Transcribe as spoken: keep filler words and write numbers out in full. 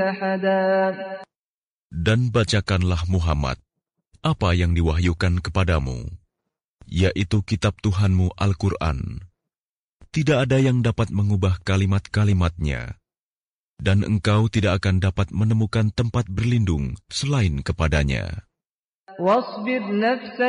Dan bacakanlah Muhammad apa yang diwahyukan kepadamu, yaitu kitab Tuhanmu Al-Quran. Tidak ada yang dapat mengubah kalimat-kalimatnya, dan engkau tidak akan dapat menemukan tempat berlindung selain kepadanya.